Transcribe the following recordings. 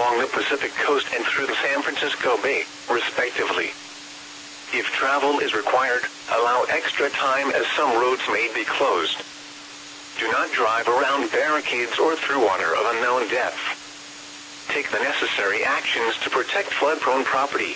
along the Pacific coast and through the San Francisco Bay, respectively. If travel is required, allow extra time as some roads may be closed. Do not drive around barricades or through water of unknown depth. Take the necessary actions to protect flood-prone property.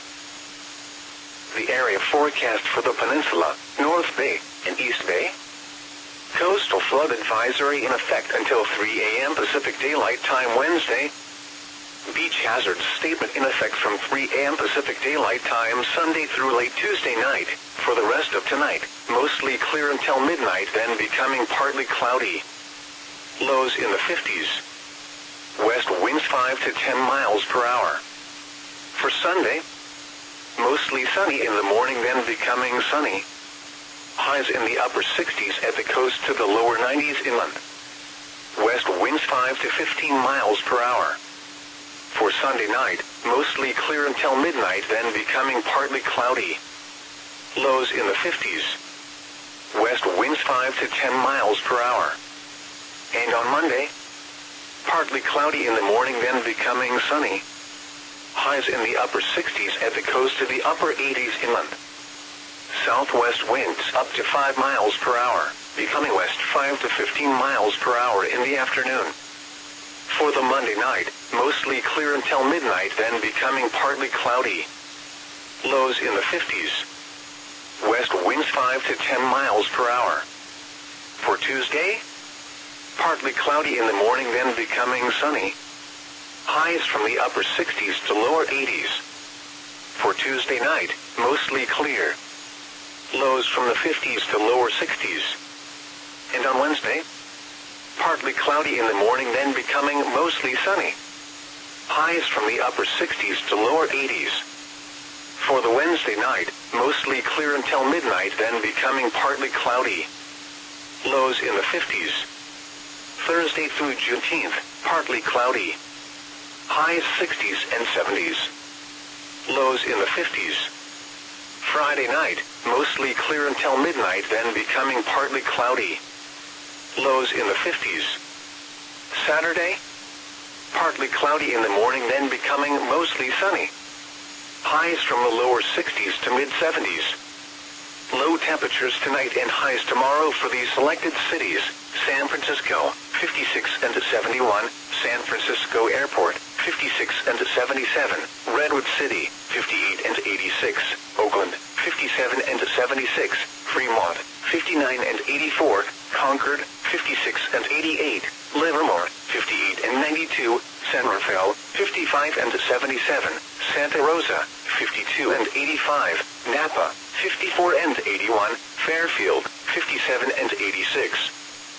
The area forecast for the peninsula, North Bay, and East Bay. Coastal flood advisory in effect until 3 a.m. Pacific Daylight Time Wednesday. Beach hazards statement in effect from 3 a.m. Pacific Daylight Time Sunday through late Tuesday night. For the rest of tonight, mostly clear until midnight, then becoming partly cloudy. Lows in the 50s. West winds 5 to 10 miles per hour. For Sunday, mostly sunny in the morning, then becoming sunny. Highs in the upper 60s at the coast to the lower 90s inland. West winds 5 to 15 miles per hour. For Sunday night, mostly clear until midnight, then becoming partly cloudy. Lows in the 50s. West winds 5 to 10 miles per hour. And on Monday, partly cloudy in the morning, then becoming sunny. Highs in the upper 60s at the coast to the upper 80s inland. Southwest winds up to 5 miles per hour, becoming west 5 to 15 miles per hour in the afternoon. For the Monday night, mostly clear until midnight, then becoming partly cloudy. Lows in the 50s. West winds 5 to 10 miles per hour. For Tuesday, partly cloudy in the morning, then becoming sunny. Highs from the upper 60s to lower 80s. For Tuesday night, mostly clear. Lows from the 50s to lower 60s. And on Wednesday, partly cloudy in the morning, then becoming mostly sunny. Highs from the upper 60s to lower 80s. For the Wednesday night, mostly clear until midnight, then becoming partly cloudy. Lows in the 50s. Thursday through Juneteenth, partly cloudy. Highs 60s and 70s. Lows in the 50s. Friday night, mostly clear until midnight, then becoming partly cloudy. Lows in the 50s. Saturday, partly cloudy in the morning, then becoming mostly sunny. Highs from the lower 60s to mid-70s. Low temperatures tonight and highs tomorrow for these selected cities: San Francisco, 56 and 71, San Francisco Airport, 56 and 77, Redwood City, 58 and 86, Oakland, 57 and 76, Fremont, 59 and 84, Concord, 56 and 88, Livermore, 58 and 92, San Rafael, 55 and 77, Santa Rosa, 52 and 85, Napa, 54 and 81, Fairfield, 57 and 86.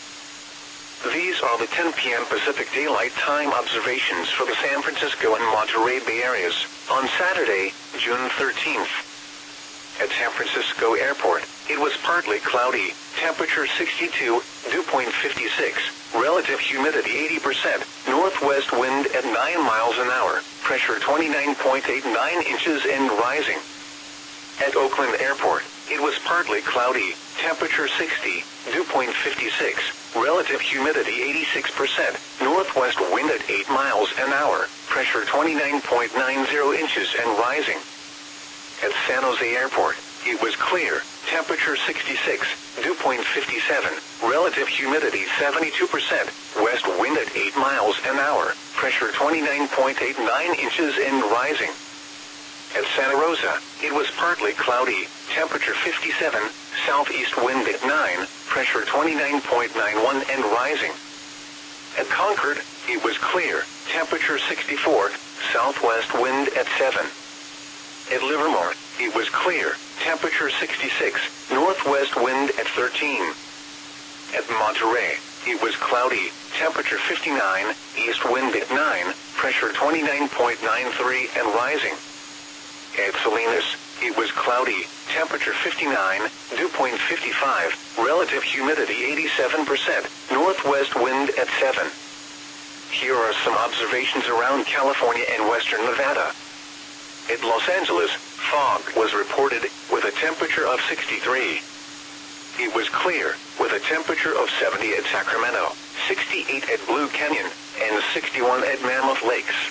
These are the 10 p.m. Pacific Daylight Time observations for the San Francisco and Monterey Bay areas on Saturday, June 13th. At San Francisco Airport, it was partly cloudy, temperature 62, dew point 56, relative humidity 80%, northwest wind at 9 miles an hour, pressure 29.89 inches and rising. At Oakland Airport, it was partly cloudy, temperature 60, dew point 56, relative humidity 86%, northwest wind at 8 miles an hour, pressure 29.90 inches and rising. At San Jose Airport, it was clear, temperature 66, dew point 57, relative humidity 72%, west wind at 8 miles an hour, pressure 29.89 inches and rising. At Santa Rosa, it was partly cloudy, temperature 57, southeast wind at 9, pressure 29.91 and rising. At Concord, it was clear, temperature 64, southwest wind at 7. At Livermore, it was clear, temperature 66, northwest wind at 13. At Monterey, it was cloudy, temperature 59, east wind at 9, pressure 29.93 and rising. At Salinas, it was cloudy, temperature 59, dew point 55, relative humidity 87%, northwest wind at 7. Here are some observations around California and western Nevada. At Los Angeles, fog was reported with a temperature of 63. It was clear with a temperature of 70 at Sacramento, 68 at Blue Canyon, and 61 at Mammoth Lakes.